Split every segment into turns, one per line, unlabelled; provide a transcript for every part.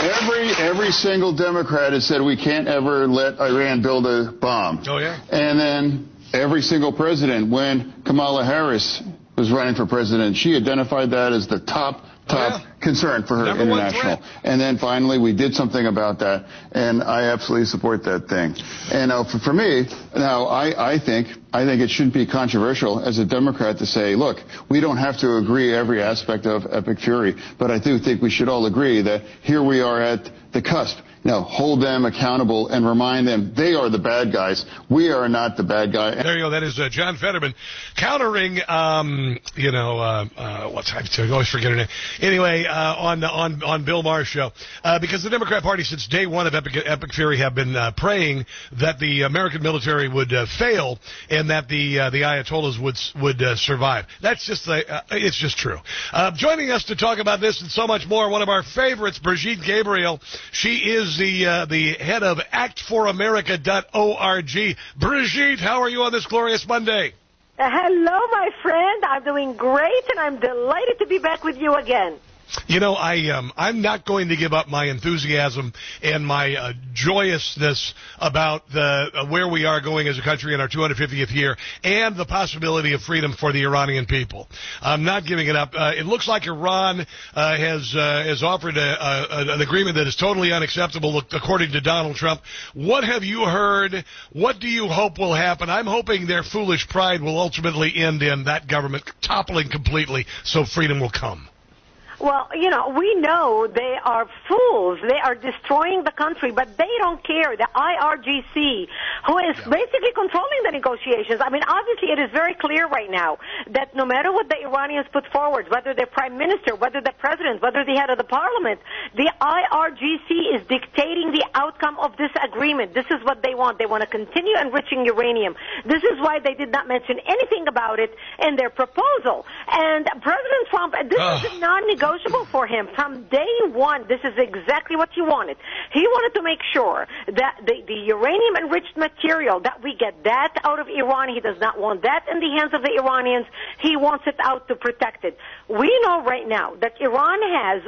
Every single Democrat has said we can't ever let Iran build a bomb.
Oh, yeah.
And then every single president, when Kamala Harris was running for president, she identified that as the top concern for her international. And then finally we did something about that, and I absolutely support that thing. And for me, now I think it shouldn't be controversial as a Democrat to say, look, we don't have to agree every aspect of Epic Fury, but I do think we should all agree that here we are at the cusp. Now, hold them accountable and remind them they are the bad guys. We are not the bad guy.
There you go. That is John Fetterman countering, I always forget her name. Anyway, on Bill Maher's show, because the Democrat Party since day one of Epic Fury have been praying that the American military would fail and that the Ayatollahs would survive. That's just it's just true. Joining us to talk about this and so much more, one of our favorites, Brigitte Gabriel. She is the head of actforamerica.org. Brigitte, how are you on this glorious Monday?
Hello, my friend. I'm doing great, and I'm delighted to be back with you again.
You know, I'm not going to give up my enthusiasm and my joyousness about where we are going as a country in our 250th year and the possibility of freedom for the Iranian people. I'm not giving it up. It looks like Iran has offered an agreement that is totally unacceptable, according to Donald Trump. What have you heard? What do you hope will happen? I'm hoping their foolish pride will ultimately end in that government toppling completely so freedom will come.
Well, you know, we know they are fools. They are destroying the country, but they don't care. The IRGC, who is basically controlling the negotiations. I mean, obviously it is very clear right now that no matter what the Iranians put forward, whether their prime minister, whether the president, whether the head of the parliament, the IRGC is dictating the outcome of this agreement. This is what they want. They want to continue enriching uranium. This is why they did not mention anything about it in their proposal. And President Trump, this is a non-negotiable for him. From day one, this is exactly what he wanted. He wanted to make sure that the uranium-enriched material, that we get that out of Iran. He does not want that in the hands of the Iranians. He wants it out to protect it. We know right now that Iran has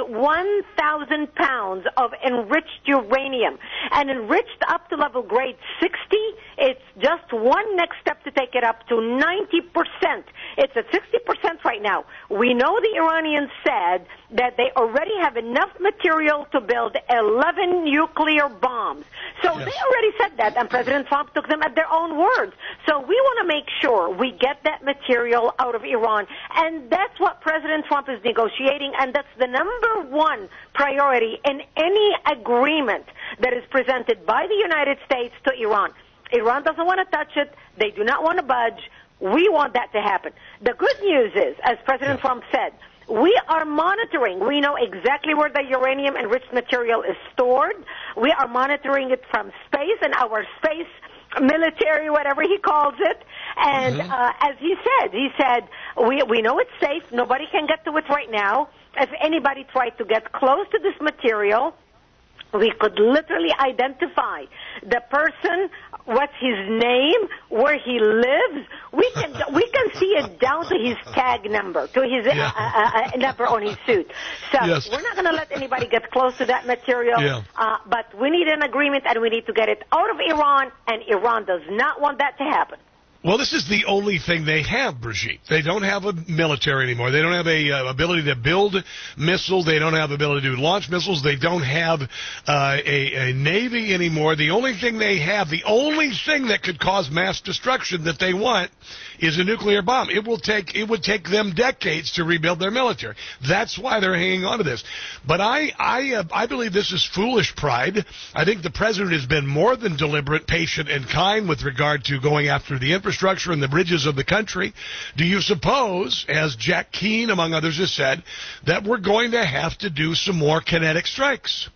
1,000 pounds of enriched uranium, and enriched up to level grade 60, it's just one next step to take it up to 90%. It's at 60% right now. We know the Iranians said that they already have enough material to build 11 nuclear bombs. So they already said that, and President Trump took them at their own words. So we want to make sure we get that material out of Iran, and that's what President Trump is negotiating, and that's the number one priority in any agreement that is presented by the United States to Iran. Iran doesn't want to touch it. They do not want to budge. We want that to happen. The good news is, as President Trump said, we are monitoring. We know exactly where the uranium-enriched material is stored. We are monitoring it from space, and our space military, whatever he calls it. And as he said, we know it's safe. Nobody can get to it right now. If anybody tried to get close to this material, we could literally identify the person, what's his name, where he lives. We can see it down to his tag number, to his number on his suit. So we're not going to let anybody get close to that material. But we need an agreement, and we need to get it out of Iran, and Iran does not want that to happen.
Well, this is the only thing they have, Brigitte. They don't have a military anymore. They don't have a ability to build missiles. They don't have the ability to launch missiles. They don't have a navy anymore. The only thing they have, the only thing that could cause mass destruction that they want is a nuclear bomb. It would take them decades to rebuild their military. That's why they're hanging on to this. But I believe this is foolish pride. I think the president has been more than deliberate, patient, and kind with regard to going after the infrastructure and the bridges of the country. Do you suppose, as Jack Keane, among others, has said, that we're going to have to do some more kinetic strikes?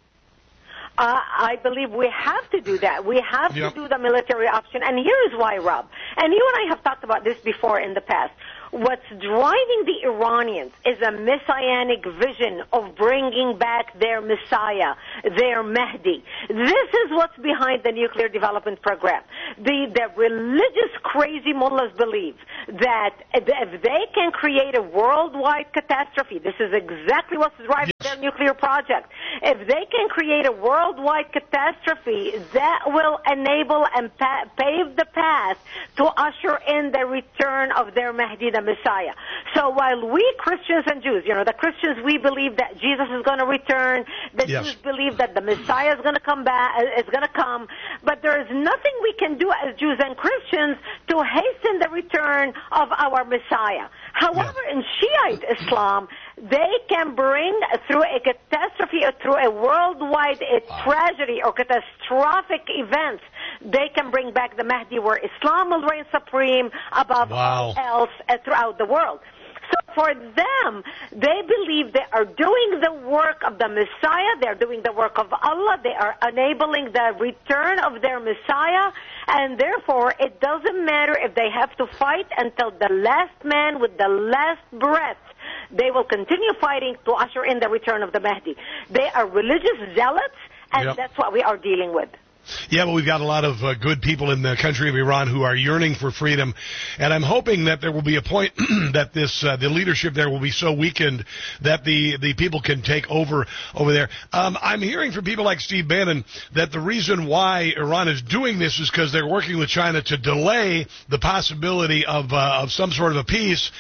I believe we have to do that. We have to do the military option. And here is why, Rob. And you and I have talked about this before in the past. what's driving the Iranians is a messianic vision of bringing back their Messiah, their Mahdi. This is what's behind the nuclear development program. The religious crazy mullahs believe that if they can create a worldwide catastrophe, this is exactly what's driving their nuclear project. If they can create a worldwide catastrophe, that will enable and pave the path to usher in the return of their Mahdi, the Messiah. So while we Christians and Jews, the Christians, we believe that Jesus is going to return, the Jews believe that the Messiah is going to come back, but there is nothing we can do as Jews and Christians to hasten the return of our Messiah. However, in Shiite Islam, they can bring through a catastrophe or through a worldwide tragedy or catastrophic events, they can bring back the Mahdi where Islam will reign supreme above all else throughout the world. So for them, they believe they are doing the work of the Messiah, they're doing the work of Allah, they are enabling the return of their Messiah, and therefore it doesn't matter if they have to fight until the last man with the last breath. They will continue fighting to usher in the return of the Mahdi. They are religious zealots, and that's what we are dealing with.
Yeah, but we've got a lot of good people in the country of Iran who are yearning for freedom, and I'm hoping that there will be a point that the leadership there will be so weakened that the people can take over there. I'm hearing from people like Steve Bannon that the reason why Iran is doing this is because they're working with China to delay the possibility of some sort of a peace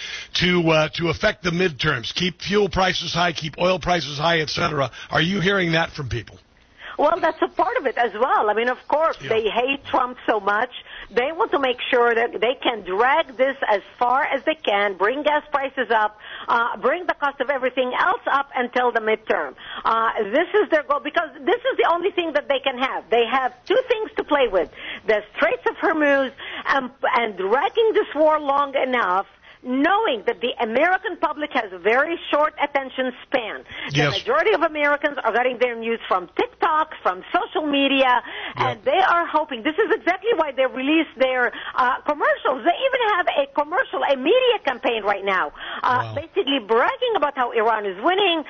to affect the midterms, keep fuel prices high, keep oil prices high, etc. Are you hearing that from people?
Well, that's a part of it as well. I mean, of course, they hate Trump so much. They want to make sure that they can drag this as far as they can, bring gas prices up, bring the cost of everything else up until the midterm. This is their goal because this is the only thing that they can have. They have two things to play with, the Straits of Hormuz and dragging this war long enough, knowing that the American public has a very short attention span. The majority of Americans are getting their news from TikTok, from social media, and they are hoping. This is exactly why they released their commercials. They even have a media campaign right now, basically bragging about how Iran is winning,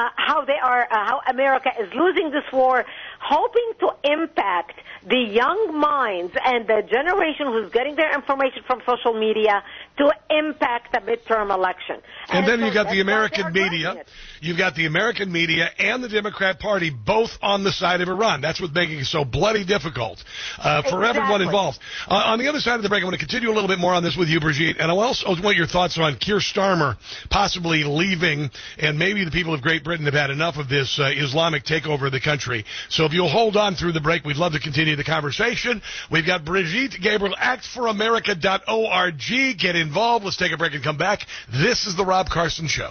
how America is losing this war, hoping to impact the young minds and the generation who's getting their information from social media to impact the midterm election.
And then you've got the American media. You've got the American media and the Democrat Party both on the side of Iran. That's what's making it so bloody difficult for everyone involved. On the other side of the break, I'm going to continue a little bit more on this with you, Brigitte. And I also want your thoughts on Keir Starmer possibly leaving, and maybe the people of Great Britain have had enough of this Islamic takeover of the country. So if you'll hold on through the break, we'd love to continue the conversation. We've got Brigitte Gabriel, actforamerica.org. Get involved. Let's take a break and come back. This is the Rob Carson Show.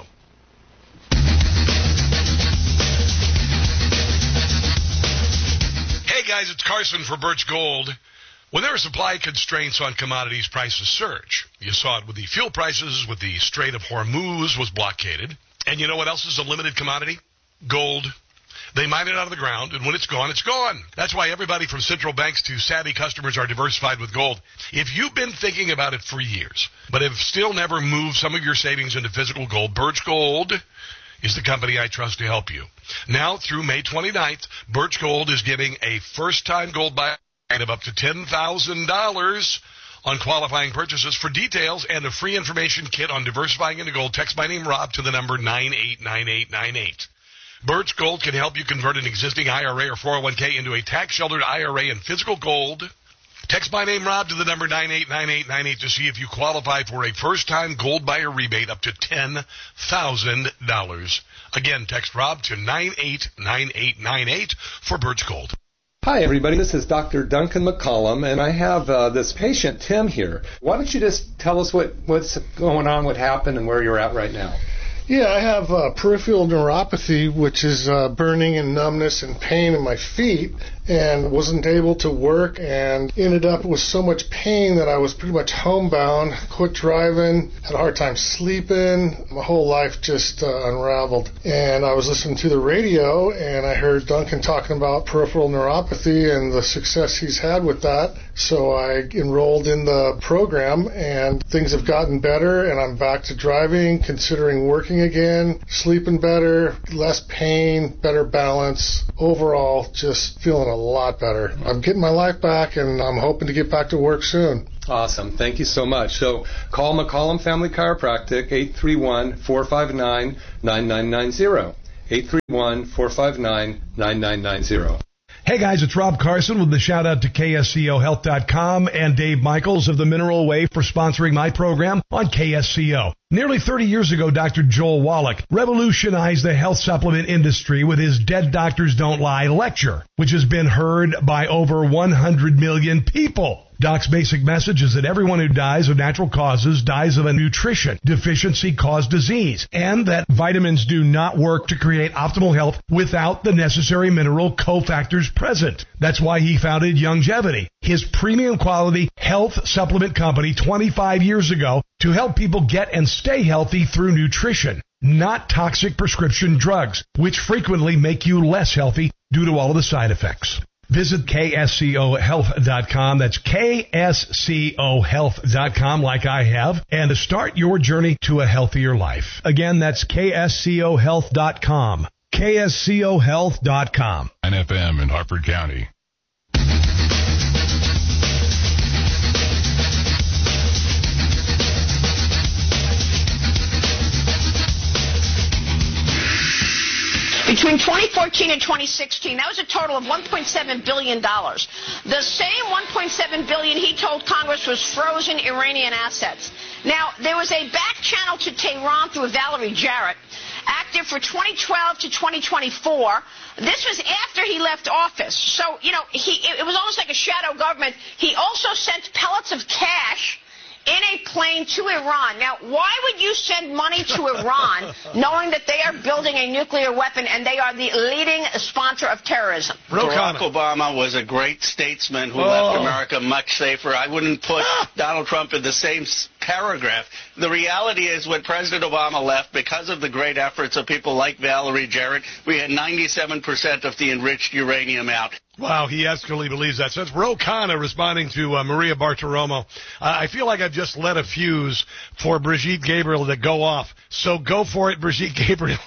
Hey guys, it's Carson for Birch Gold. When there are supply constraints on commodities, prices surge. You saw it with the fuel prices, with the Strait of Hormuz was blockaded. And you know what else is a limited commodity? Gold. They mine it out of the ground, and when it's gone, it's gone. That's why everybody from central banks to savvy customers are diversified with gold. If you've been thinking about it for years, but have still never moved some of your savings into physical gold, Birch Gold is the company I trust to help you. Now, through May 29th, Birch Gold is giving a first-time gold buy of up to $10,000 on qualifying purchases. For details and a free information kit on diversifying into gold, text my name, Rob, to the number 989898. Birch Gold can help you convert an existing IRA or 401k into a tax-sheltered IRA in physical gold. Text my name, Rob, to the number 989898 to see if you qualify for a first-time gold buyer rebate up to $10,000. Again, text Rob to 989898 for Birch Gold.
Hi, everybody. This is Dr. Duncan McCollum, and I have this patient, Tim, here. Why don't you just tell us what's going on, what happened, and where you're at right now?
Yeah, I have peripheral neuropathy, which is burning and numbness and pain in my feet, and wasn't able to work and ended up with so much pain that I was pretty much homebound, quit driving, had a hard time sleeping. My whole life just unraveled. And I was listening to the radio, and I heard Duncan talking about peripheral neuropathy and the success he's had with that. So I enrolled in the program, and things have gotten better, and I'm back to driving, considering working again, sleeping better, less pain, better balance. Overall, just feeling a lot better. I'm getting my life back, and I'm hoping to get back to work soon.
Awesome. Thank you so much. So call McCollum Family Chiropractic, 831-459-9990. 831-459-9990.
Hey guys, it's Rob Carson with the shout out to KSCOHealth.com and Dave Michaels of the Mineral Way for sponsoring my program on KSCO. Nearly 30 years ago, Dr. Joel Wallach revolutionized the health supplement industry with his Dead Doctors Don't Lie lecture, which has been heard by over 100 million people. Doc's basic message is that everyone who dies of natural causes dies of a nutrition deficiency caused disease, and that vitamins do not work to create optimal health without the necessary mineral cofactors present. That's why he founded Youngevity, his premium quality health supplement company 25 years ago, to help people get and stay healthy through nutrition, not toxic prescription drugs, which frequently make you less healthy due to all of the side effects. Visit KSCOHealth.com. That's KSCOHealth.com, like I have, and to start your journey to a healthier life. Again, that's KSCOHealth.com. KSCOHealth.com.
9 FM in Harford County.
Between 2014 and 2016, that was a total of $1.7 billion. The same $1.7 billion he told Congress was frozen Iranian assets. Now, there was a back channel to Tehran through Valerie Jarrett, active for 2012 to 2024. This was after he left office. So, you know, it was almost like a shadow government. He also sent pellets of cash in a plane to Iran. Now, why would you send money to Iran knowing that they are building a nuclear weapon and they are the leading sponsor of terrorism?
Barack Obama was a great statesman who left America much safer. I wouldn't put Donald Trump in the same paragraph. The reality is when President Obama left, because of the great efforts of people like Valerie Jarrett, we had 97% of the enriched uranium out.
Wow, he actually believes that. So it's Ro Khanna responding to Maria Bartiromo. I feel like I've just let a fuse for Brigitte Gabriel to go off. So go for it, Brigitte Gabriel.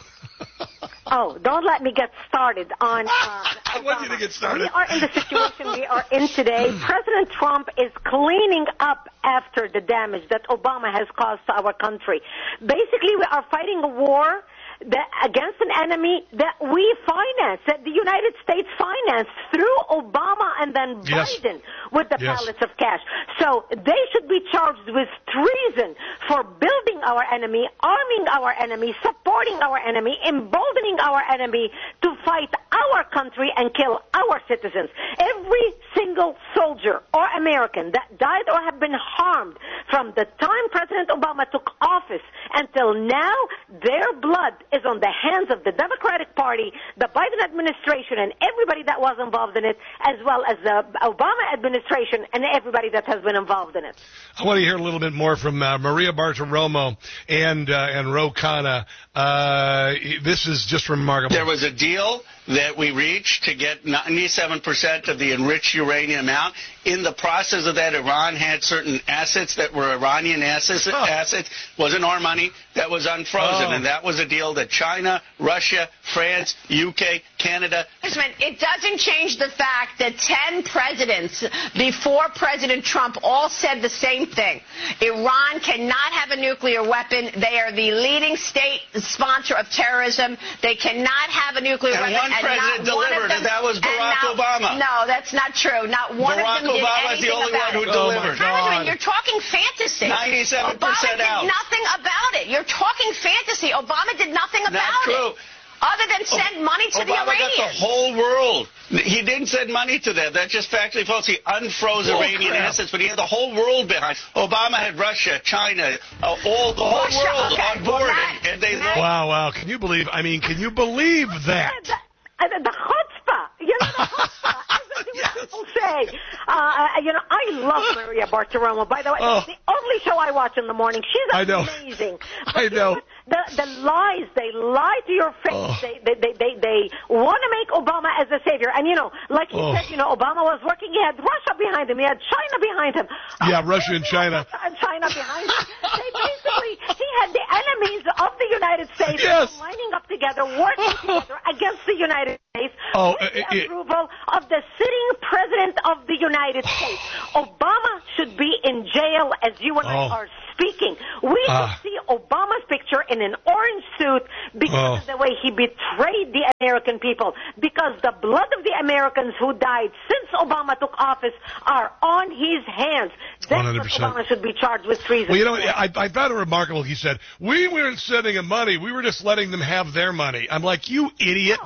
Oh, don't let me get started on
I want you to get started.
We are in the situation we are in today. President Trump is cleaning up after the damage that Obama has caused to our country. Basically, we are fighting a war against an enemy that we financed, that the United States financed through Obama and then Biden with the pallets of cash. So they should be charged with treason for building our enemy, arming our enemy, supporting our enemy, emboldening our enemy to fight our country and kill our citizens. Every single soldier or American that died or have been harmed from the time President Obama took office until now, their blood is on the hands of the Democratic Party, the Biden administration, and everybody that was involved in it, as well as the Obama administration and everybody that has been involved in it.
I want to hear a little bit more from Maria Bartiromo and Ro Khanna. This is just remarkable.
There was a deal that we reached to get 97% of the enriched uranium out. In the process of that, Iran had certain assets that were Iranian assets. Wasn't our money. That was unfrozen. And that was a deal that China, Russia, France, UK, Canada.
It doesn't change the fact that 10 presidents before President Trump all said the same thing. Iran cannot have a nuclear weapon. They are the leading state sponsor of terrorism. They cannot have a nuclear weapon.
One president delivered, and that was Barack Obama.
No, that's not true. Not one
Barack
of them did
Obama is the only one who delivered.
Congressman, you're talking fantasy.
97%
Obama
out.
did nothing about it. You're talking fantasy. Obama did nothing about
Not true.
it. Other than send money to the Iranians.
Obama got the whole world. He didn't send money to them. That's just factually false. He unfroze Iranian assets, but he had the whole world behind. Obama had Russia, China, the whole world on board. And they
Wow. Can you believe that?
The chutzpah. You know, the chutzpah. As people say. I love Maria Bartiromo. By the way, it's the only show I watch in the morning. She's amazing.
I know.
The lies, they lie to your face. They want to make Obama as a savior. And, like he said, Obama was working. He had Russia behind him. He had China behind him.
Yeah, Russia and China.
And China behind him. He had the enemies of the United States lining up together, working together against the United States with the approval of the sitting president of the United States. Obama should be in jail as you and I are speaking. We should see Obama's picture in an orange suit because of the way he betrayed the American people, because the blood of the Americans who died since Obama took office are on his hands. That's 100%. What Obama should be charged with treason.
Well, I found it remarkable. He said, we weren't sending him money. We were just letting them have their money. I'm like, you idiot.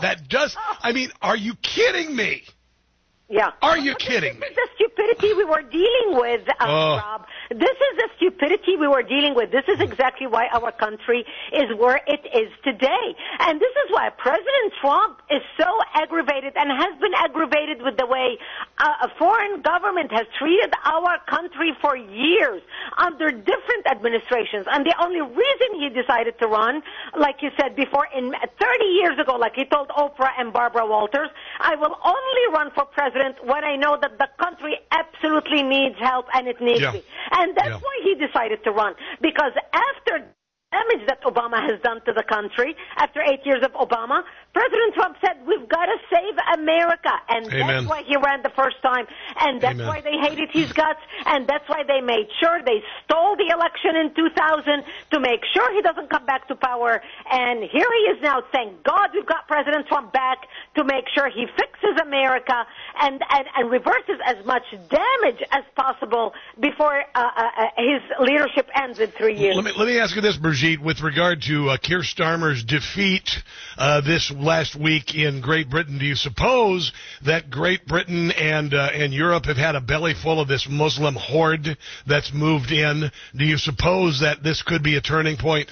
Are you kidding me?
Yeah.
Are you kidding me?
This is the stupidity we were dealing with, Rob. This is the stupidity we were dealing with. This is exactly why our country is where it is today. And this is why President Trump is so aggravated and has been aggravated with the way a foreign government has treated our country for years under different administrations. And the only reason he decided to run, like you said before, 30 years ago, like he told Oprah and Barbara Walters, I will only run for president when I know that the country absolutely needs help and it needs me. And that's why he decided to run. Because after damage that Obama has done to the country, after 8 years of Obama, President Trump said, we've got to save America. And that's why he ran the first time. And that's why they hated his guts. And that's why they made sure they stole the election in 2000 to make sure he doesn't come back to power. And here he is now. Thank God we've got President Trump back to make sure he fixes America and reverses as much damage as possible before his leadership ends in 3 years.
Let me ask you this, Brigitte, with regard to Keir Starmer's defeat this last week in Great Britain. Do you suppose that Great Britain and Europe have had a belly full of this Muslim horde that's moved in? Do you suppose that this could be a turning point?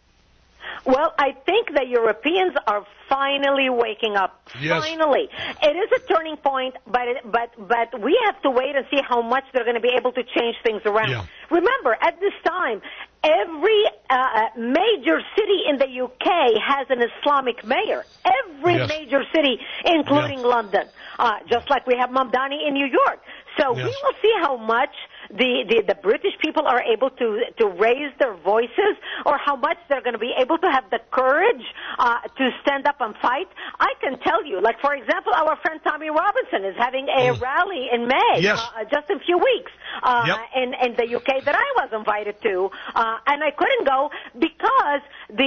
Well, I think the Europeans are finally waking up.
Yes.
Finally. It is a turning point, but we have to wait and see how much they're going to be able to change things around.
Yeah.
Remember, at this time, every major city in the UK has an Islamic mayor. Every major city, including London. Just like we have Mamdani in New York. So we will see how much the British people are able to raise their voices, or how much they're going to be able to have the courage to stand up and fight. I can tell you, like, for example, our friend Tommy Robinson is having a rally in May, just in a few weeks, in the UK that I was invited to, and I couldn't go because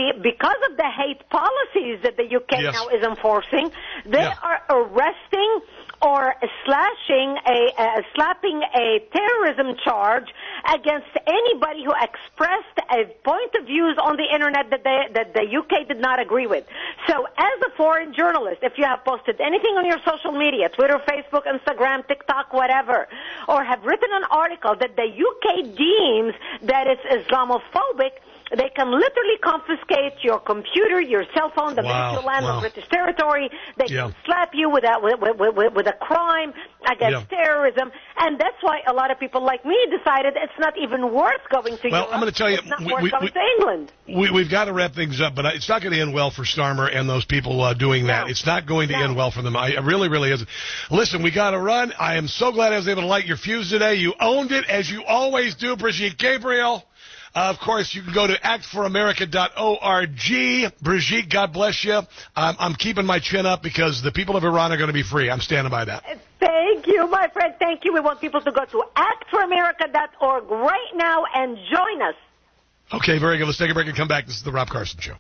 of the hate policies that the UK now is enforcing. They are arresting or slapping a terrorism charge against anybody who expressed a point of views on the internet that the UK did not agree with. So as a foreign journalist, if you have posted anything on your social media, Twitter, Facebook, Instagram, TikTok, whatever, or have written an article that the UK deems that is Islamophobic, they can literally confiscate your computer, your cell phone, the minute you land on British territory. They can slap you with a crime against terrorism. And that's why a lot of people like me decided it's not even worth going to Europe.
I'm going to tell you,
it's not worth going to England.
We've got to wrap things up, but it's not going to end well for Starmer and those people doing that. It's not going to end well for them. It really, really isn't. Listen, we got to run. I am so glad I was able to light your fuse today. You owned it, as you always do, Brigitte Gabriel. Of course, you can go to actforamerica.org. Brigitte, God bless you. I'm keeping my chin up because the people of Iran are going to be free. I'm standing by that.
Thank you, my friend. Thank you. We want people to go to actforamerica.org right now and join us.
Okay, very good. Let's take a break and come back. This is the Rob Carson Show.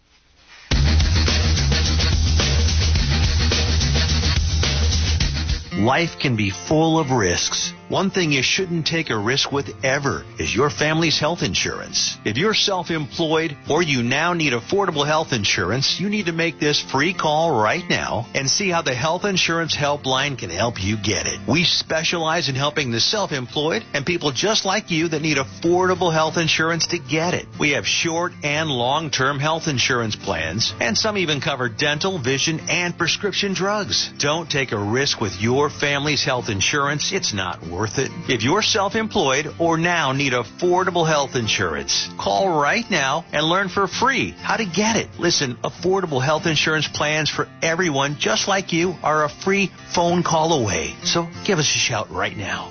Life can be full of risks. One thing you shouldn't take a risk with ever is your family's health insurance. If you're self-employed or you now need affordable health insurance, you need to make this free call right now and see how the Health Insurance Helpline can help you get it. We specialize in helping the self-employed and people just like you that need affordable health insurance to get it. We have short and long-term health insurance plans, and some even cover dental, vision, and prescription drugs. Don't take a risk with your family's health insurance. It's not worth worth it. If you're self-employed or now need affordable health insurance, call right now and learn for free how to get it. Listen, affordable health insurance plans for everyone just like you are a free phone call away. So give us a shout right now.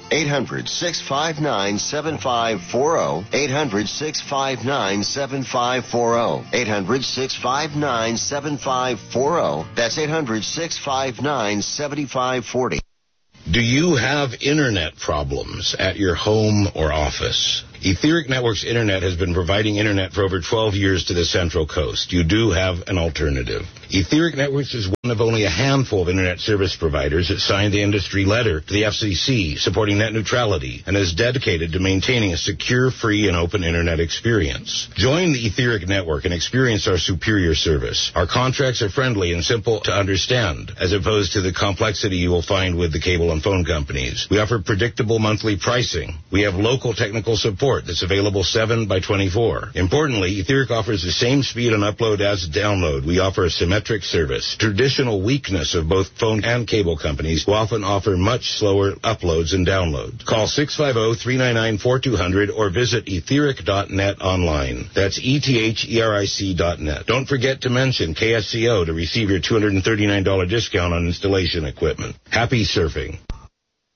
800-659-7540. 800-659-7540. 800-659-7540. That's 800-659-7540.
Do you have internet problems at your home or office? Etheric Networks Internet has been providing internet for over 12 years to the Central Coast. You do have an alternative. Etheric Networks is one of only a handful of internet service providers that signed the industry letter to the FCC supporting net neutrality and is dedicated to maintaining a secure, free, and open internet experience. Join the Etheric Network and experience our superior service. Our contracts are friendly and simple to understand, as opposed to the complexity you will find with the cable and phone companies. We offer predictable monthly pricing. We have local technical support that's available 7/24. Importantly, Etheric offers the same speed on upload as download. We offer a symmetric service. Traditional weakness of both phone and cable companies who often offer much slower uploads and downloads. Call 650-399-4200 or visit etheric.net online. That's ETHERIC.net. Don't forget to mention KSCO to receive your $239 discount on installation equipment. Happy surfing.